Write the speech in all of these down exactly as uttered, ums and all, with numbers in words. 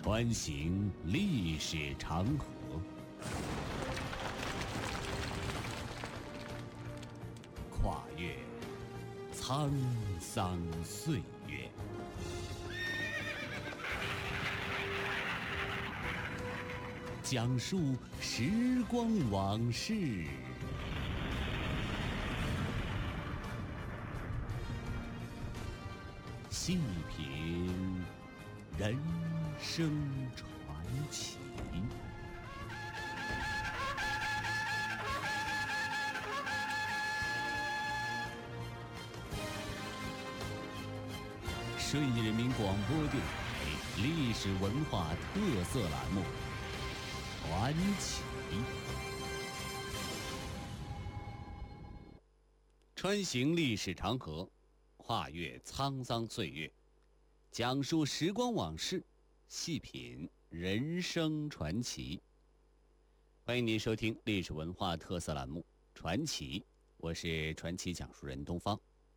穿行历史长河，跨越沧桑岁月，讲述时光往事，细品人生传奇。顺义人民广播电台历史文化特色栏目《传奇》，穿行历史长河，跨越沧桑岁月，讲述时光往事，细品人生传奇。欢迎您收听历史文化特色栏目《传奇》，我是传奇讲述人东方。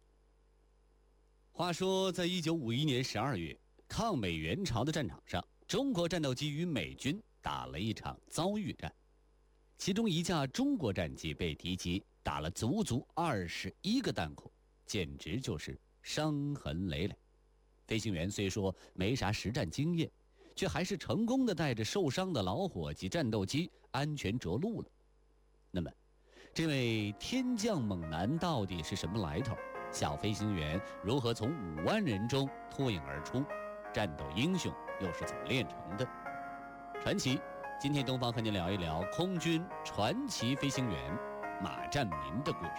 话说，在一九五一年十二月，抗美援朝的战场上，中国战斗机与美军打了一场遭遇战，其中一架中国战机被敌机打了足足二十一个弹孔，简直就是伤痕累累。飞行员虽说没啥实战经验，却还是成功的带着受伤的老伙计战斗机安全着陆了。那么，这位天降猛男到底是什么来头？小飞行员如何从五万人中脱颖而出？战斗英雄又是怎么炼成的？传奇，今天东方和您聊一聊空军传奇飞行员马占民的故事。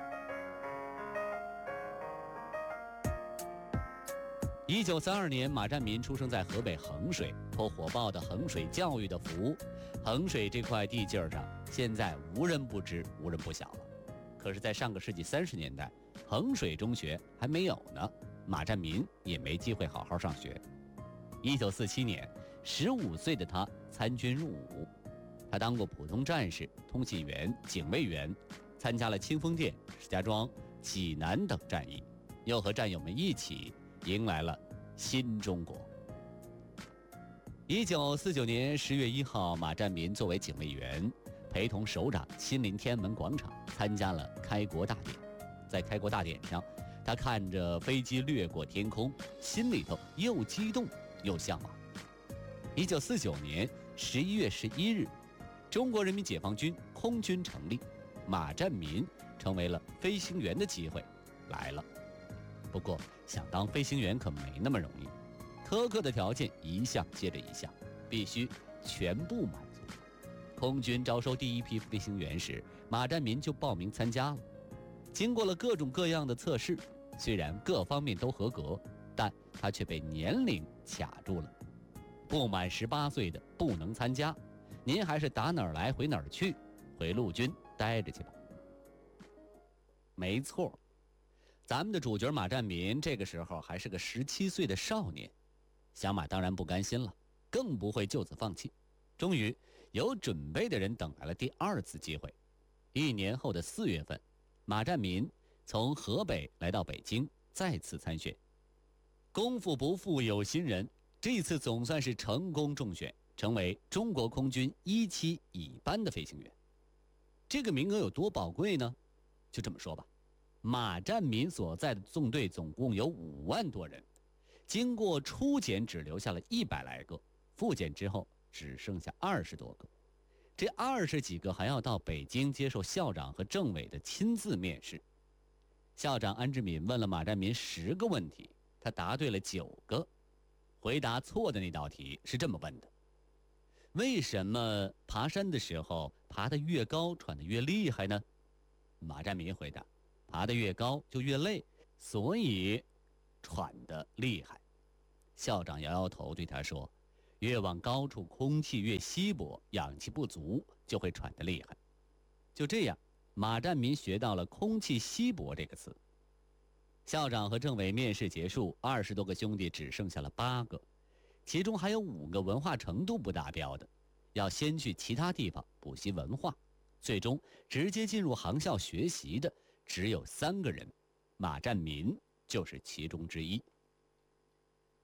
一九三二年，马占民出生在河北衡水，颇火爆的衡水教育的福。衡水这块地界上，现在无人不知，无人不晓了。可是，在上个世纪三十年代，衡水中学还没有呢，马占民也没机会好好上学。一九四七年，十五岁的他参军入伍，他当过普通战士、通信员、警卫员，参加了清风店、石家庄、济南等战役，又和战友们一起迎来了新中国。一九四九年十月一号，马占民作为警卫员，陪同首长亲临天安门广场，参加了开国大典。在开国大典上，他看着飞机掠过天空，心里头又激动又向往。一九四九年十一月十一日，中国人民解放军空军成立，马占民成为了飞行员的机会来了。不过，想当飞行员可没那么容易，苛刻的条件一项接着一项，必须全部满足。空军招收第一批飞行员时，马占民就报名参加了。经过了各种各样的测试，虽然各方面都合格，但他却被年龄卡住了。不满十八岁的不能参加，您还是打哪儿来回哪儿去，回陆军待着去吧。没错，咱们的主角马占民这个时候还是个十七岁的少年。小马当然不甘心了，更不会就此放弃。终于，有准备的人等来了第二次机会。一年后的四月份，马占民从河北来到北京，再次参选。功夫不负有心人，这次总算是成功中选，成为中国空军一期乙班的飞行员。这个名额有多宝贵呢？就这么说吧，马占民所在的纵队总共有五万多人，经过初检只留下了一百来个，复检之后只剩下二十多个。这二十几个还要到北京接受校长和政委的亲自面试。校长安志敏问了马占民十个问题，他答对了九个。回答错的那道题是这么问的：为什么爬山的时候爬得越高喘得越厉害呢？马占民回答：爬得越高就越累，所以喘得厉害。校长摇摇头对他说：越往高处空气越稀薄，氧气不足就会喘得厉害。就这样，马占民学到了空气稀薄这个词。校长和政委面试结束，二十多个兄弟只剩下了八个，其中还有五个文化程度不达标的，要先去其他地方补习文化，最终直接进入航校学习的只有三个人，马占民就是其中之一。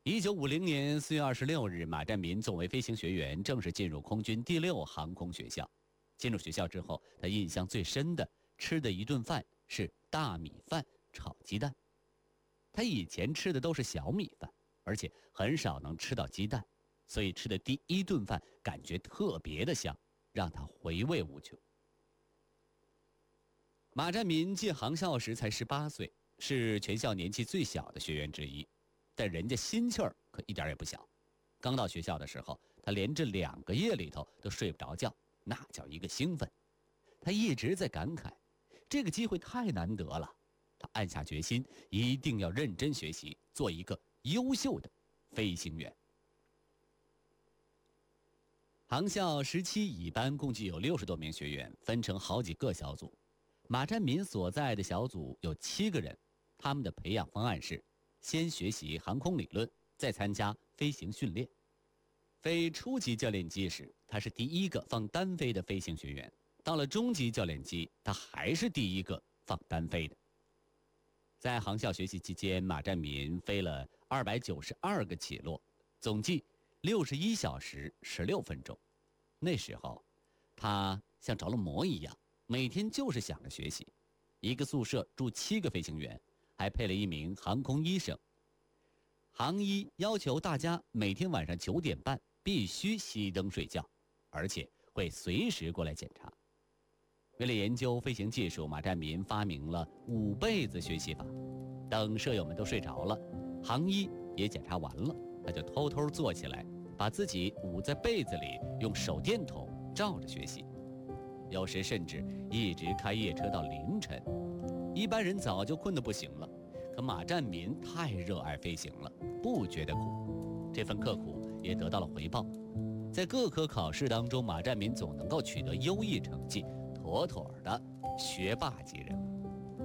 一九五零年四月二十六日，马占民作为飞行学员正式进入空军第六航空学校。进入学校之后，他印象最深的吃的一顿饭是大米饭炒鸡蛋。他以前吃的都是小米饭，而且很少能吃到鸡蛋，所以吃的第一顿饭感觉特别的香，让他回味无穷。马占民进航校时才十八岁，是全校年纪最小的学员之一，但人家心气儿可一点也不小。刚到学校的时候，他连着两个夜里头都睡不着觉，那叫一个兴奋。他一直在感慨，这个机会太难得了。他暗下决心，一定要认真学习，做一个优秀的飞行员。航校十七乙班共计有六十多名学员，分成好几个小组。马占民所在的小组有七个人，他们的培养方案是：先学习航空理论，再参加飞行训练。飞初级教练机时，他是第一个放单飞的飞行学员；到了中级教练机，他还是第一个放单飞的。在航校学习期间，马占民飞了二百九十二个起落，总计六十一小时十六分钟。那时候，他像着了魔一样，每天就是想着学习。一个宿舍住七个飞行员，还配了一名航空医生。航医要求大家每天晚上九点半必须熄灯睡觉，而且会随时过来检查。为了研究飞行技术，马占民发明了捂被子学习法。等舍友们都睡着了，航医也检查完了，他就偷偷坐起来，把自己捂在被子里，用手电筒照着学习。有时甚至一直开夜车到凌晨。一般人早就困得不行了，可马占民太热爱飞行了，不觉得苦。这份刻苦也得到了回报，在各科考试当中，马占民总能够取得优异成绩，妥妥的学霸级人物。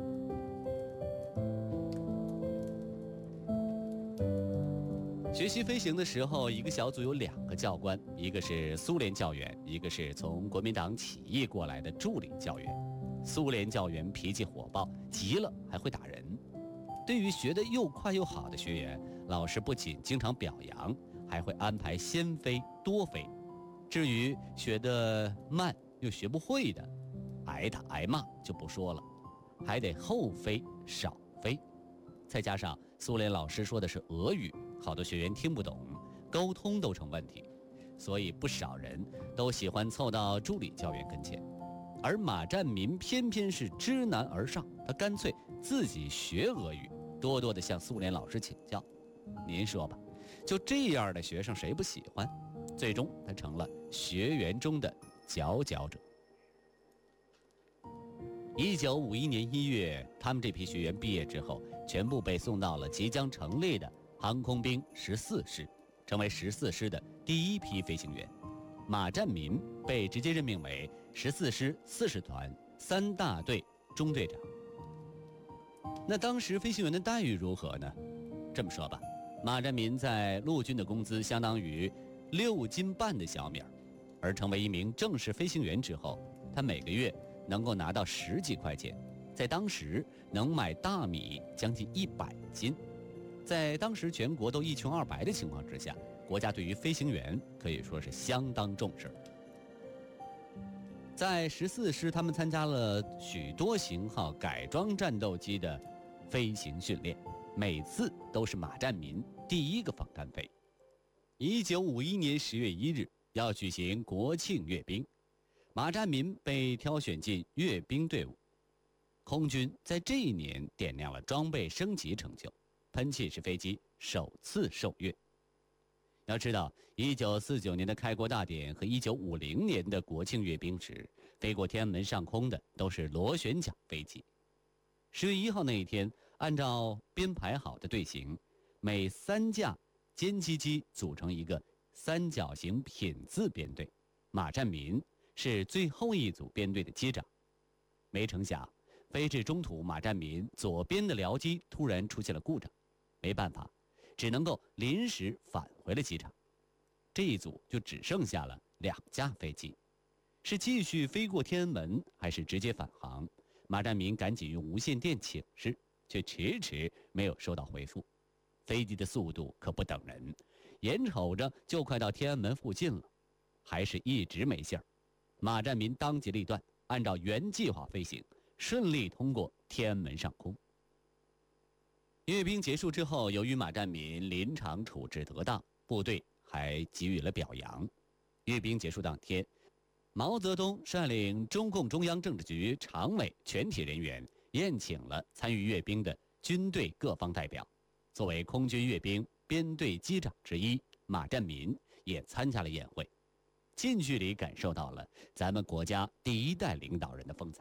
学习飞行的时候，一个小组有两个教官，一个是苏联教员，一个是从国民党起义过来的助理教员。苏联教员脾气火爆，急了还会打人。对于学得又快又好的学员，老师不仅经常表扬，还会安排先飞多飞。至于学得慢又学不会的，挨打挨骂就不说了，还得后飞少飞。再加上苏联老师说的是俄语，好多学员听不懂，沟通都成问题，所以不少人都喜欢凑到助理教员跟前。而马占民偏偏是知难而上，他干脆自己学俄语，多多的向苏联老师请教。您说吧，就这样的学生谁不喜欢？最终他成了学员中的佼佼者。一九五一年一月，他们这批学员毕业之后，全部被送到了即将成立的航空兵十四师，成为十四师的第一批飞行员。马占民被直接任命为十四师四十团三大队中队长。那当时飞行员的待遇如何呢？这么说吧，马占民在陆军的工资相当于六斤半的小米儿，而成为一名正式飞行员之后，他每个月能够拿到十几块钱，在当时能买大米将近一百斤。在当时全国都一穷二白的情况之下，国家对于飞行员可以说是相当重视。在十四师，他们参加了许多型号改装战斗机的飞行训练，每次都是马占民第一个放单飞。一九五一年十月一日要举行国庆阅兵，马占民被挑选进阅兵队伍。空军在这一年点亮了装备升级成就，喷气式飞机首次受阅。要知道，一九四九年的开国大典和一九五零年的国庆阅兵时，飞过天安门上空的都是螺旋桨飞机。十月一号那一天，按照编排好的队形，每三架歼击机组成一个三角形品字编队，马占民是最后一组编队的机长。没成想，飞至中途，马占民左边的僚机突然出现了故障，没办法，只能够临时返回了机场。这一组就只剩下了两架飞机，是继续飞过天安门，还是直接返航？马占民赶紧用无线电请示，却迟迟没有收到回复。 飞机的速度可不等人，眼瞅着就快到天安门附近了，还是一直没信儿。马占民当机立断，按照原计划飞行，顺利通过天安门上空。阅兵结束之后，由于马占民临场处置得当，部队还给予了表扬。阅兵结束当天，毛泽东率领中共中央政治局常委全体人员宴请了参与阅兵的军队各方代表。作为空军阅兵编队机长之一，马占民也参加了宴会，近距离感受到了咱们国家第一代领导人的风采。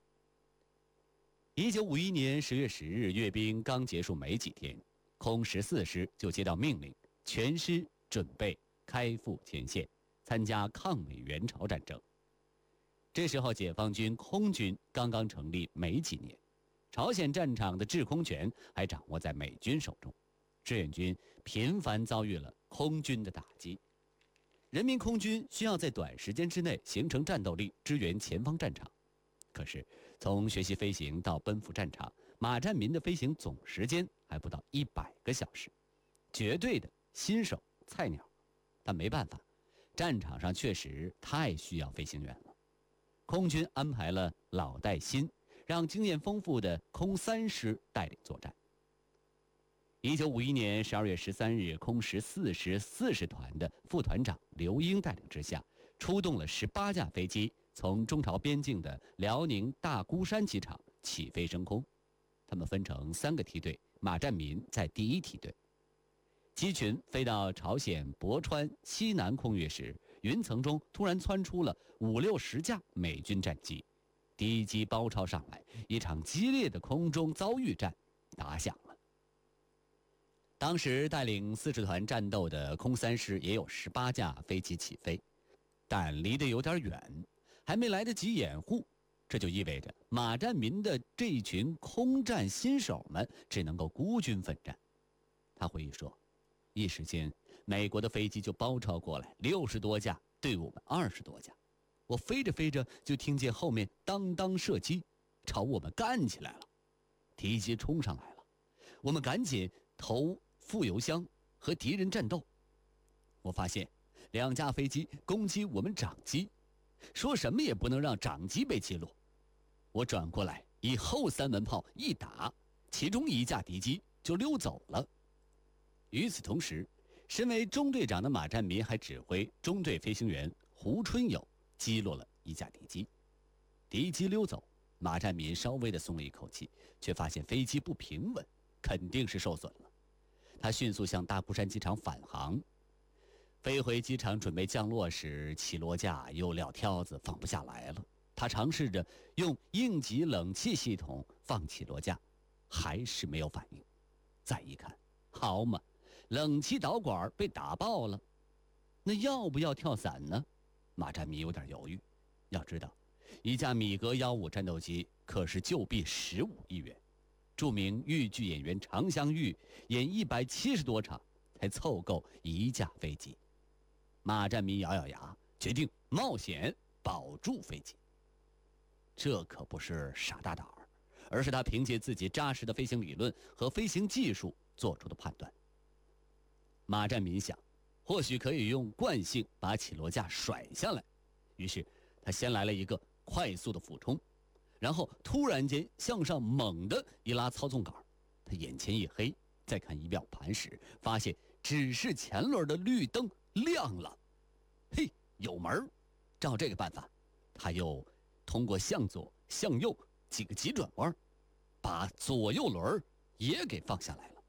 一九五一年十月十日，阅兵刚结束没几天，空十四师就接到命令，全师准备开赴前线，参加抗美援朝战争。这时候，解放军空军刚刚成立没几年，朝鲜战场的制空权还掌握在美军手中，志愿军频繁遭遇了空军的打击。人民空军需要在短时间之内形成战斗力，支援前方战场。可是，从学习飞行到奔赴战场，马占民的飞行总时间还不到一百个小时，绝对的新手菜鸟。但没办法，战场上确实太需要飞行员了。空军安排了老带新，让经验丰富的空三师带领作战。一九五一年十二月十三日，空十四师四十团的副团长刘英带领之下，出动了十八架飞机，从中朝边境的辽宁大孤山机场起飞升空。他们分成三个梯队，马占民在第一梯队。机群飞到朝鲜博川西南空域时，云层中突然窜出了五六十架美军战机，敌机包抄上来，一场激烈的空中遭遇战打响了。当时带领四十团战斗的空三师也有十八架飞机起飞，但离得有点远，还没来得及掩护，这就意味着马占民的这一群空战新手们只能够孤军奋战。他回忆说，一时间美国的飞机就包抄过来六十多架，对我们二十多架。我飞着飞着就听见后面当当射击，朝我们干起来了。敌机冲上来了，我们赶紧投副油箱和敌人战斗。我发现两架飞机攻击我们长机，说什么也不能让长机被击落。我转过来以后三门炮一打，其中一架敌机就溜走了。与此同时，身为中队长的马占民还指挥中队飞行员胡春友击落了一架敌机。敌机溜走，马占民稍微的松了一口气，却发现飞机不平稳，肯定是受损了。他迅速向大孤山机场返航，飞回机场准备降落时，起落架又撂挑子放不下来了。他尝试着用应急冷气系统放起落架，还是没有反应。再一看，好嘛，冷气导管被打爆了。那要不要跳伞呢？马占民有点犹豫。要知道，一架米格幺五战斗机可是旧币十五亿元。著名豫剧演员常香玉演一百七十多场才凑够一架飞机。马占民咬咬牙，决定冒险保住飞机。这可不是傻大胆儿，而是他凭借自己扎实的飞行理论和飞行技术做出的判断。马占民想，或许可以用惯性把起落架甩下来，于是他先来了一个快速的俯冲，然后突然间向上猛地一拉操纵杆，他眼前一黑，再看仪表盘时，发现指示前轮的绿灯亮了。嘿，有门儿！照这个办法，他又通过向左向右几个急转弯，把左右轮也给放下来了。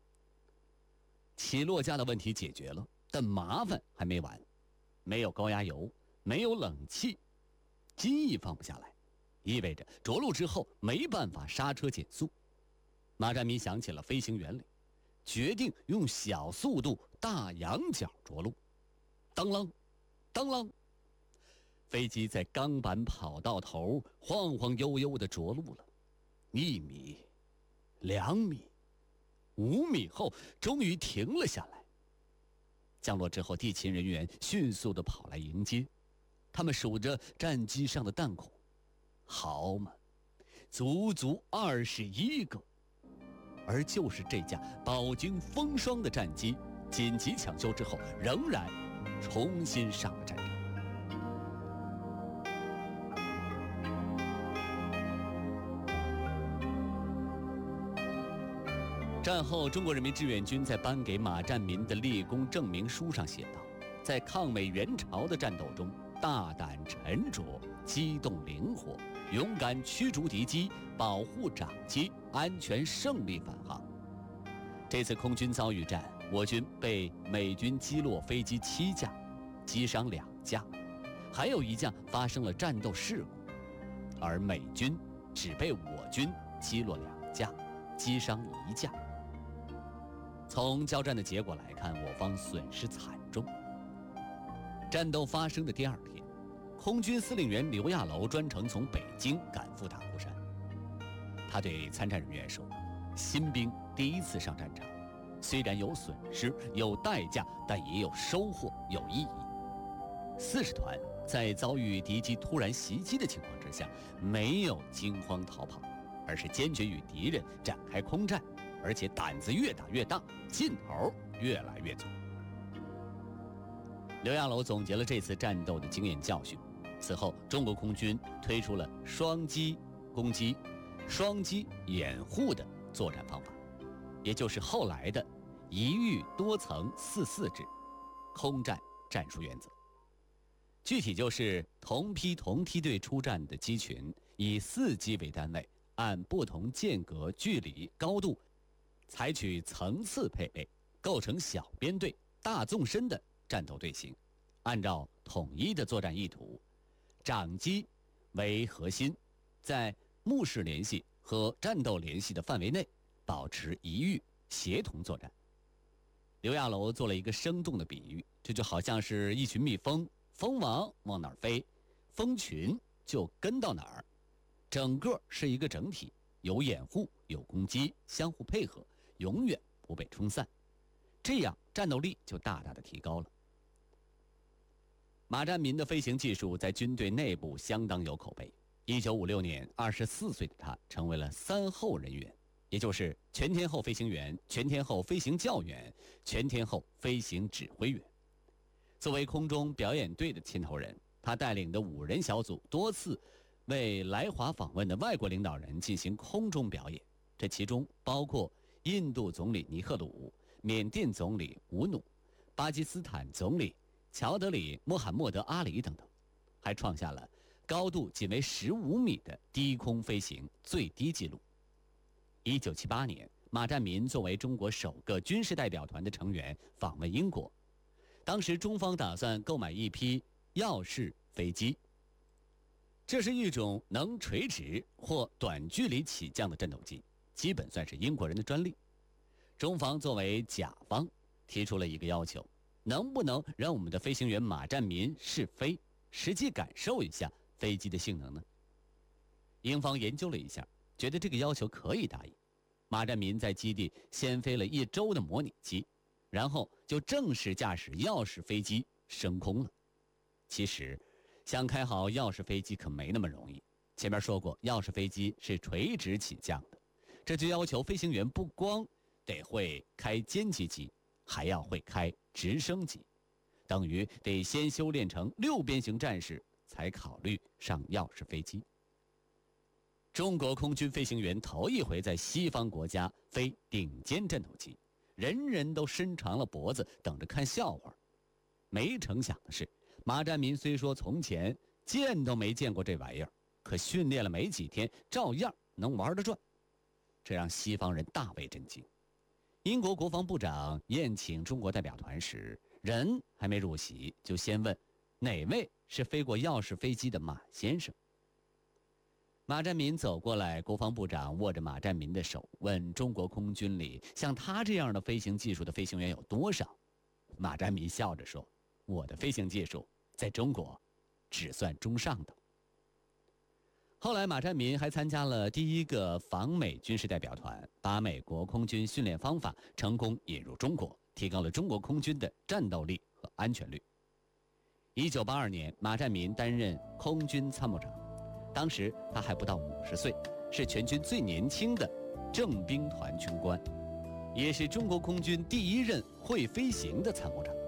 起落架的问题解决了，但麻烦还没完。没有高压油，没有冷气，机翼放不下来，意味着着陆之后没办法刹车减速。马占民想起了飞行原理，决定用小速度大仰角着陆。当啷当啷，飞机在钢板跑道头晃晃悠悠地着陆了。一米，两米，五米后终于停了下来。降落之后，地勤人员迅速地跑来迎接，他们数着战机上的弹孔，好嘛，足足二十一个。 而就是这架饱经风霜的战机，紧急抢修之后，仍然重新上了战场。战后，中国人民志愿军在颁给马占民的立功证明书上写道：在抗美援朝的战斗中，大胆沉着，机动灵活，勇敢驱逐敌机，保护长机，安全胜利返航。这次空军遭遇战，我军被美军击落飞机七架，击伤两架，还有一架发生了战斗事故，而美军只被我军击落两架，击伤一架。从交战的结果来看，我方损失惨重。战斗发生的第二天，空军司令员刘亚楼专程从北京赶赴大孤山。他对参战人员说：新兵第一次上战场，虽然有损失有代价，但也有收获有意义。四十团在遭遇敌机突然袭击的情况之下，没有惊慌逃跑，而是坚决与敌人展开空战，而且胆子越打越大，劲头越来越足。刘亚楼总结了这次战斗的经验教训。此后，中国空军推出了双机攻击、双机掩护的作战方法，也就是后来的一域多层四四制空战战术原则。具体就是同批同梯队出战的机群，以四机为单位，按不同间隔、距离、高度，采取层次配备，构成小编队、大纵深的战斗队形，按照统一的作战意图，长机为核心，在目视联系和战斗联系的范围内，保持一域协同作战。刘亚楼做了一个生动的比喻，这就好像是一群蜜蜂，蜂王往哪儿飞，蜂群就跟到哪儿，整个是一个整体，有掩护，有攻击，相互配合，永远不被冲散，这样战斗力就大大的提高了。马占民的飞行技术在军队内部相当有口碑。一九五六年，二十四岁的他成为了三后人员，也就是全天候飞行员、全天候飞行教员、全天候飞行指挥员。作为空中表演队的牵头人，他带领的五人小组多次为来华访问的外国领导人进行空中表演，这其中包括印度总理尼赫鲁、缅甸总理吴努、巴基斯坦总理乔德里穆罕默德阿里等等，还创下了高度仅为十五米的低空飞行最低纪录。一九七八年，马占民作为中国首个军事代表团的成员访问英国，当时中方打算购买一批耀式飞机，这是一种能垂直或短距离起降的战斗机，基本算是英国人的专利。中方作为甲方提出了一个要求，能不能让我们的飞行员马占民试飞，实际感受一下飞机的性能呢？英方研究了一下，觉得这个要求可以答应。马占民在基地先飞了一周的模拟机，然后就正式驾驶耀式飞机升空了。其实想开好耀式飞机可没那么容易，前面说过，耀式飞机是垂直起降的，这就要求飞行员不光得会开歼击机，还要会开直升机，等于得先修炼成六边形战士才考虑上耀式飞机。中国空军飞行员头一回在西方国家飞顶尖战斗机，人人都伸长了脖子等着看笑话。没成想的是，马占民虽说从前见都没见过这玩意儿，可训练了没几天，照样能玩得转，这让西方人大为震惊。英国国防部长宴请中国代表团时，人还没入席，就先问哪位是飞过耀式飞机的马先生。马占民走过来，国防部长握着马占民的手，问中国空军里像他这样的飞行技术的飞行员有多少？马占民笑着说：我的飞行技术在中国只算中上等。后来马占民还参加了第一个访美军事代表团，把美国空军训练方法成功引入中国，提高了中国空军的战斗力和安全率。一九八二年，马占民担任空军参谋长，当时他还不到五十岁，是全军最年轻的正兵团军官，也是中国空军第一任会飞行的参谋长。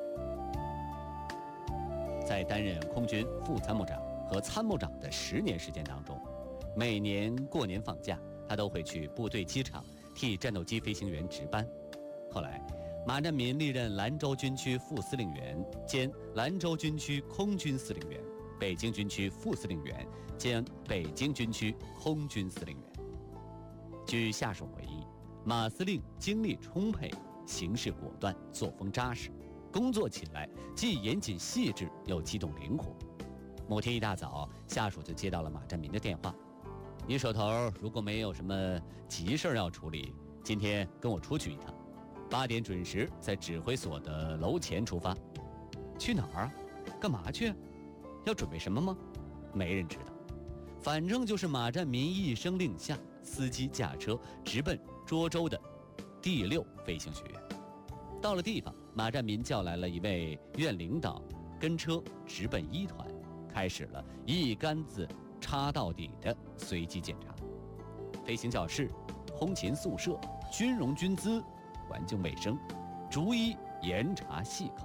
在担任空军副参谋长和参谋长的十年时间当中，每年过年放假，他都会去部队机场替战斗机飞行员值班。后来，马占民历任兰州军区副司令员兼兰州军区空军司令员、北京军区副司令员兼北京军区空军司令员。据下属回忆，马司令精力充沛，行事果断，作风扎实，工作起来既严谨细致又机动灵活。某天一大早，下属就接到了马占民的电话：“你手头如果没有什么急事要处理，今天跟我出去一趟，八点准时在指挥所的楼前出发。”去哪儿啊？干嘛去？要准备什么吗？没人知道，反正就是马占民一声令下，司机驾车直奔涿州的第六飞行学院。到了地方，马占民叫来了一位院领导，跟车直奔一团，开始了一竿子插到底的随机检查。飞行教室、空勤宿舍、军容军姿、环境卫生，逐一严查细口。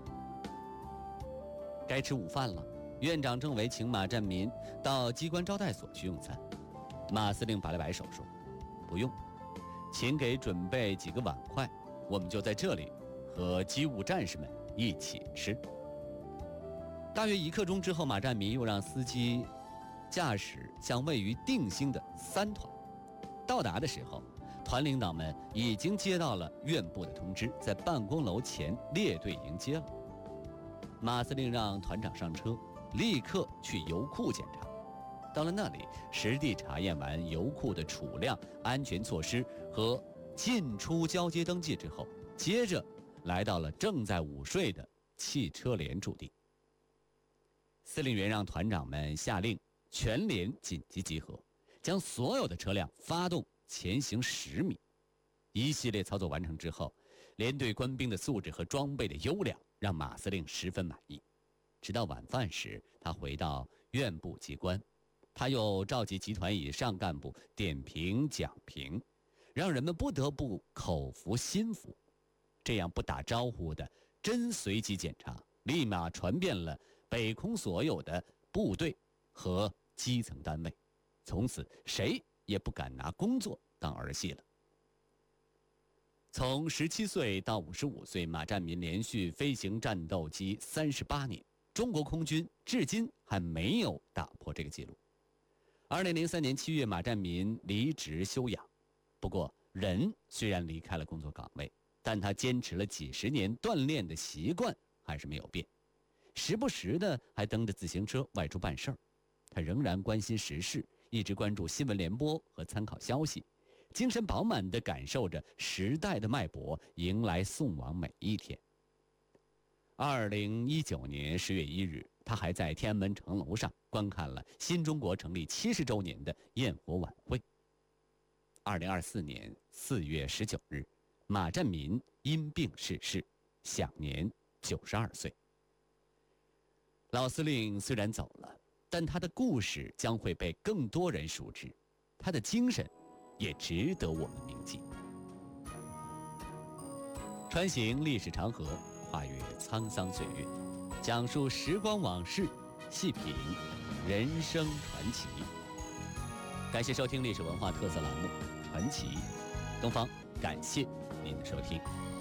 该吃午饭了，院长政委请马占民到机关招待所去用餐。马司令摆了摆手说：“不用，请给准备几个碗筷，我们就在这里和机务战士们一起吃。”大约一刻钟之后，马占民又让司机驾驶向位于定兴的三团。到达的时候，团领导们已经接到了院部的通知，在办公楼前列队迎接了。马司令让团长上车，立刻去油库检查。到了那里，实地查验完油库的储量、安全措施和进出交接登记之后，接着来到了正在午睡的汽车连驻地。司令员让团长们下令全连紧急集合，将所有的车辆发动前行十米。一系列操作完成之后，连队官兵的素质和装备的优良让马司令十分满意。直到晚饭时，他回到院部机关，他又召集集团以上干部点评讲评，让人们不得不口服心服。这样不打招呼的真随机检查，立马传遍了北空所有的部队和基层单位，从此谁也不敢拿工作当儿戏了。从十七岁到五十五岁，马占民连续飞行战斗机三十八年，中国空军至今还没有打破这个记录。二零零三年七月，马占民离职休养。不过，人虽然离开了工作岗位，但他坚持了几十年锻炼的习惯还是没有变。时不时的还蹬着自行车外出办事儿。他仍然关心时事，一直关注新闻联播和参考消息，精神饱满地感受着时代的脉搏，迎来送往每一天。二零一九年十月一日，他还在天安门城楼上观看了新中国成立七十周年的焰火晚会。二零二四年四月十九日，马占民因病逝世，享年九十二岁。老司令虽然走了，但他的故事将会被更多人熟知，他的精神也值得我们铭记。穿行历史长河，跨越沧桑岁月，讲述时光往事，细品人生传奇。感谢收听历史文化特色栏目《传奇东方》，感谢您的收听。